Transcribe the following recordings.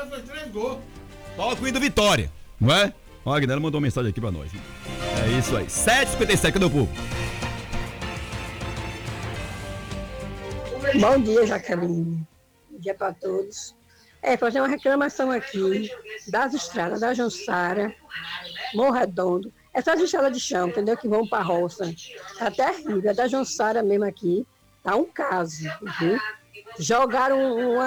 Vitória foi 3 gols. Toca o hino do Vitória, não é? Ó, a Aguinaldo mandou uma mensagem aqui pra nós. É isso aí. 7h57, cadê o povo? Bom dia, Jaqueline. Bom dia para todos. Fazer uma reclamação aqui das estradas da Jussara, Morro Redondo. Essas estradas de chão, entendeu? Que vão para a roça. Tá terrível. A da Jussara mesmo aqui, tá um caso, viu? Jogaram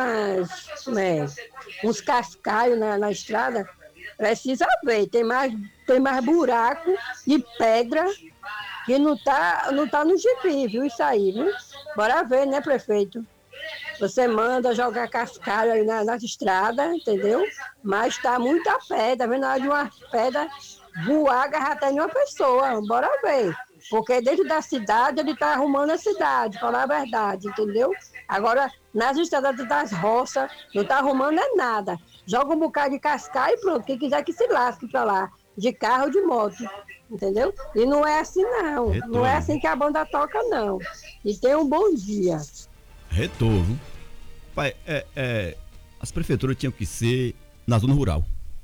uns cascalhos na estrada. Precisa ver, tem mais buraco e pedra que não tá no gibi, viu? Isso aí, viu? Bora ver, né, prefeito? Você manda jogar cascalho aí nas estradas, entendeu? Mas tá muita pedra, vendo? Na hora de uma pedra voar, agarrar até em uma pessoa. Bora ver. Porque dentro da cidade ele tá arrumando a cidade, falar a verdade, entendeu? Agora, nas estradas das roças, não tá arrumando é nada. Joga um bocado de cascalho e pronto. Quem quiser que se lasque pra lá. De carro ou de moto. Entendeu? E não é assim, não. Não é assim que a banda toca, não. E tenha um bom dia. Retorno. Pai, as prefeituras tinham que ser na zona rural.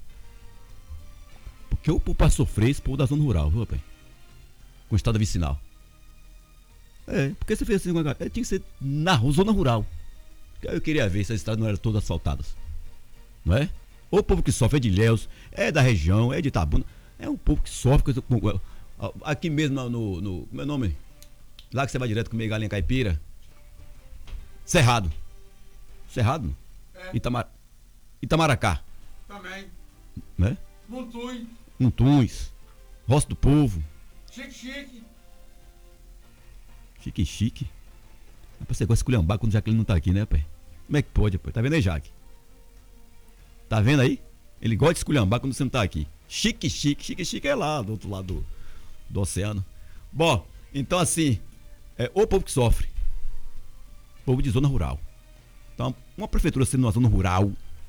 Porque o povo para sofrer, esse povo da zona rural, viu, pai? Com estrada vicinal. Porque você fez assim, tinha que ser na zona rural. Eu queria ver se as estradas não eram todas asfaltadas. Não é? O povo que sofre é de Ilhéus, é da região, é de Itabuna. É um povo que sofre. Aqui mesmo no como é o nome? Lá que você vai direto comer galinha caipira. Cerrado. Cerrado? Itamaracá. Também. Né? Montuns. Roça do Povo. Chique. Chique. Rapaz, você gosta de esculhambar quando o Jaqueline não tá aqui, né, pai? Como é que pode, pai? Tá vendo aí, Jaque? Tá vendo aí? Ele gosta de esculhambar quando você não tá aqui. Chique é lá, do outro lado do oceano. Bom, então assim, o povo que sofre. Povo de zona rural. Então, uma prefeitura sendo uma zona rural,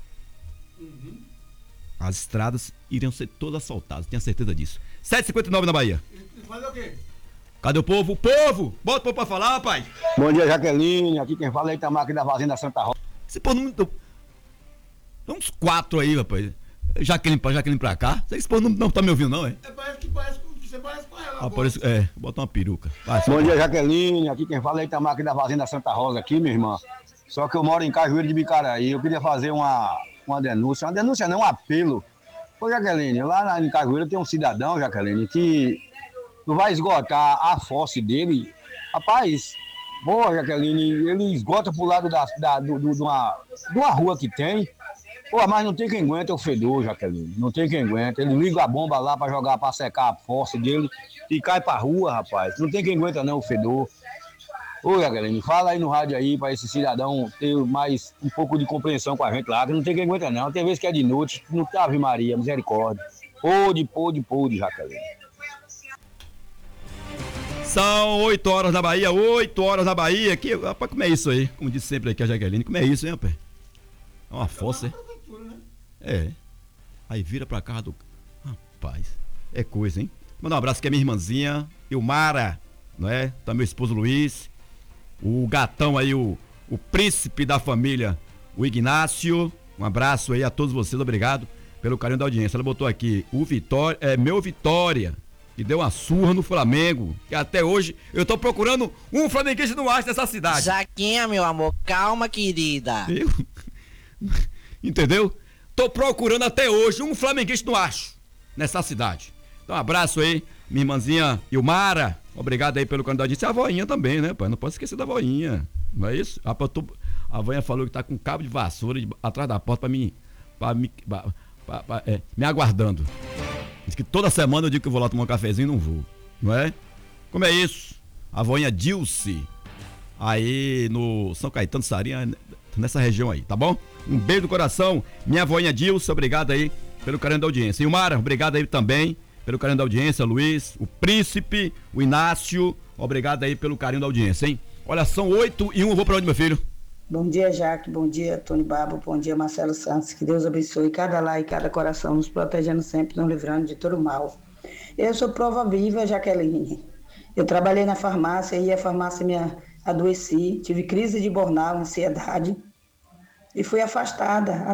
as estradas iriam ser todas asfaltadas, tenho certeza disso. 7h59 na Bahia. Fazer o quê? Cadê o povo? O povo! Bota o povo pra falar, rapaz! Bom dia, Jaqueline. Aqui quem fala é Itamar, aqui da Fazenda Santa Rosa. Esse povo não. Tem uns 4 aí, rapaz. Jaqueline pra cá. Esse povo não tá me ouvindo, não, é? Você parece com ela. Parece, bota uma peruca. Bom dia, Jaqueline. Aqui quem fala é Itamar, aqui da Fazenda Santa Rosa, aqui, minha irmã. Só que eu moro em Cajueiro de Bicaraí. Eu queria fazer uma denúncia. Uma denúncia não, um apelo. Ô, Jaqueline, lá em Cajueiro tem um cidadão, Jaqueline, que não vai esgotar a fosse dele. Rapaz, boa, Jaqueline, ele esgota pro lado de uma rua que tem. Pô, mas não tem quem aguenta o fedor, Jaqueline. Não tem quem aguenta. Ele liga a bomba lá pra jogar, pra secar a fosse dele e cai pra rua, rapaz. Não tem quem aguenta não o fedor. Ô, Jaqueline, fala aí no rádio aí pra esse cidadão ter mais um pouco de compreensão com a gente lá, que não tem quem aguenta não. Tem vezes que é de noite, não tá Ave Maria, misericórdia. Pôde, Jaqueline. São 8 horas na Bahia, 8 horas na Bahia. Rapaz, como é isso aí? Como disse sempre aqui a Jaqueline, como é isso, hein, rapaz? É uma fossa, Aí vira pra casa do... Rapaz, é coisa, hein? Manda um abraço aqui a minha irmãzinha, Ilmara, não é? Tá meu esposo Luiz, o gatão aí, o príncipe da família, o Ignácio. Um abraço aí a todos vocês, obrigado pelo carinho da audiência. Ela botou aqui, o Vitória, meu Vitória, que deu uma surra no Flamengo, que até hoje eu tô procurando um flamenguista no Aço dessa cidade. Jaquinha, meu amor, calma, querida. Entendeu? Tô procurando até hoje um flamenguista no Aço, nessa cidade. Então um abraço aí, minha irmãzinha Ilmara, obrigado aí pelo carinho da audiência. A voinha também, né, pai? Não pode esquecer da voinha, não é isso? A voinha falou que tá com cabo de vassoura atrás da porta me aguardando. Diz que toda semana eu digo que eu vou lá tomar um cafezinho e não vou, não é? Como é isso? A voinha Dilce, aí no São Caetano, Sarinha, nessa região aí, tá bom? Um beijo no coração, minha voinha Dilce, obrigado aí pelo carinho da audiência. E o Mara, obrigado aí também pelo carinho da audiência, Luiz, o Príncipe, o Inácio, obrigado aí pelo carinho da audiência, hein? Olha, são 8h01, eu vou pra onde, meu filho? Bom dia, Jaque, bom dia, Tony Babo, bom dia, Marcelo Santos, que Deus abençoe cada lar e cada coração, nos protegendo sempre, nos livrando de todo mal. Eu sou prova viva, Jaqueline. Eu trabalhei na farmácia e a farmácia me adoeci, tive crise de burnout, ansiedade e fui afastada.